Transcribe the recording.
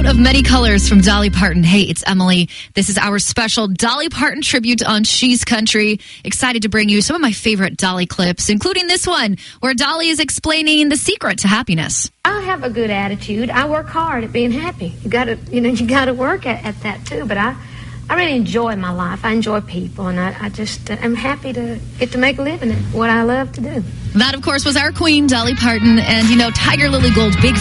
of Many Colors from Dolly Parton. Hey, it's Emily. This is our special Dolly Parton tribute on She's Country. Excited to bring you some of my favorite Dolly clips, including this one where Dolly is explaining the secret to happiness. I have a good attitude. I work hard at being happy. You gotta work at that too. But I really enjoy my life. I enjoy people, and I just am happy to get to make a living at what I love to do. That, of course, was our queen, Dolly Parton, and Tiger Lily Gold, big